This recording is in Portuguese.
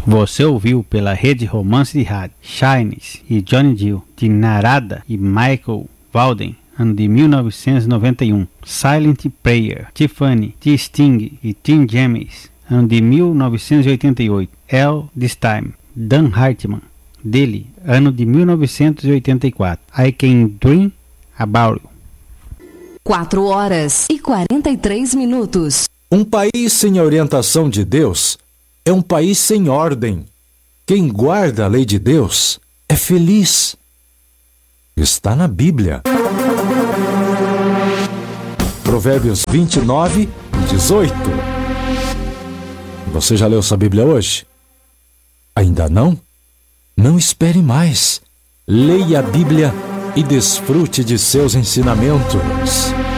Você ouviu pela Rede Romance de Rádio Shines e Johnny Gill, de Narada e Michael Walden, ano de 1991. Silent Prayer, Tiffany, de Sting e Tim James, ano de 1988. All This Time, Dan Hartman, dele, ano de 1984. I Can Dream About You. 4h43. Um país sem a orientação de Deus é um país sem ordem. Quem guarda a lei de Deus é feliz. Está na Bíblia. Provérbios 29:18. Você já leu sua Bíblia hoje? Ainda não? Não espere mais. Leia a Bíblia e desfrute de seus ensinamentos.